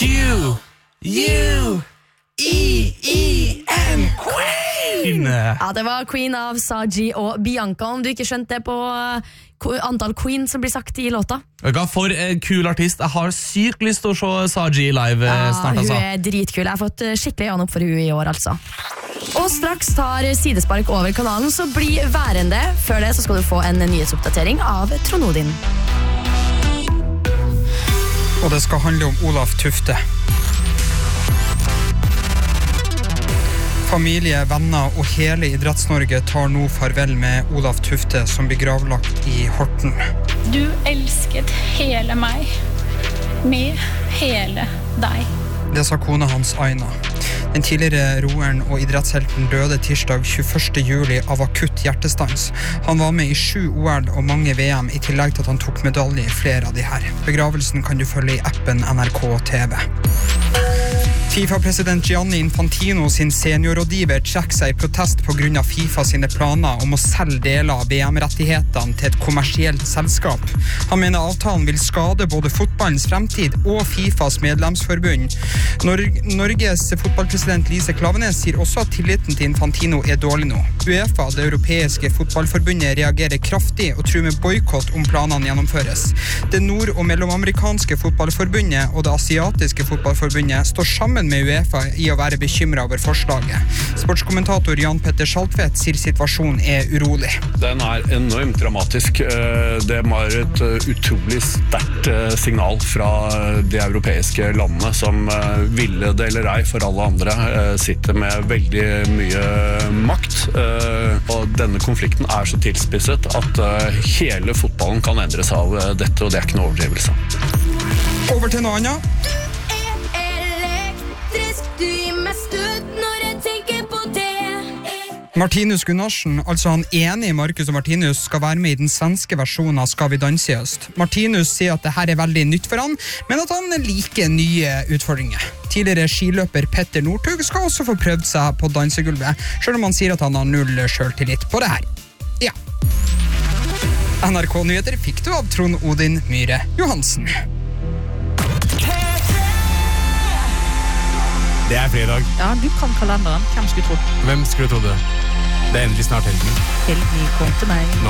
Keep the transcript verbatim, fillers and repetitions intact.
Q U E E N Queen. Ja, det var Queen av Saji og Bianca. Om du ikke skjønte det på antall Queen som blir sagt i låta. For en kul artist. Jeg har sykt lyst til å se Saji live ja, snart. Altså. Hun er dritkul. Jeg har fått skikkelig an opp for hun i år, altså. Og straks tar sidespark over kanalen, så bli værende. Før det så skal du få en nyhetsoppdatering av Trond Odin. Og det skal handle om Olaf Tufte. Familie, venner og hele Idretts-Norge tar nå farvel med Olaf Tufte, som blir gravlagt i Horten. Du elsket hele meg, med hele deg. Det sa kona hans Aina. Den tidligere roeren og idrettshelten døde tirsdag tjueførste juli av akutt hjertestans. Han var med i sju O L og mange V M, i tillegg til at han tok medalje i flere av de her. Begravelsen kan du følge i appen N R K T V. FIFA-president Gianni Infantino sin seniorrådgiver trekker seg i protest på grunn av FIFA sine planer om å selge deler av V M-rettighetene til et kommersielt selskap. Han mener avtalen vil skade både fotballens fremtid og FIFAs medlemsforbund. Nor- Norges fotballpresident Lise Klaveness sier også at tilliten til Infantino er dårlig nå. UEFA, det europeiske fotballforbundet, reagerer kraftig og truer med boykott om planene gjennomføres. Det nord- og mellomamerikanske fotballforbundet og det asiatiske fotballforbundet står sammen med UEFA i å være bekymret over forslaget. Sportskommentator Jan Petter Schaltvedt sier situasjonen er urolig. Den er enormt dramatisk. Det var et utrolig sterkt signal fra de europeiske landene som ville det eller ei for alle andre sitter med veldig mye makt. Og denne konflikten er så tilspisset at hele fotballen kan endre seg av dette, og det er ikke noe overdrivelse. Over til noe annet. Martinus Gunnarsen, altså han enige Marcus og Martinus, skal være med i den svenske versjonen av Skal vi danse i høst. Martinus sier at dette er veldig nytt for han, men at han liker nye utfordringer. Tidligere skiløper Petter Northug skal også få prøvd seg på dansegulvet, selv om han sier at han har null selvtillit på det her. Ja. N R K-nyheter fikk du av Trond Odin Myhre Johansen. Det er fredag. Ja, du kan kalenderen. Hvem skulle tro? Hvem skulle tro det? Det er endelig snart helgen. Helgen kom til meg. Nå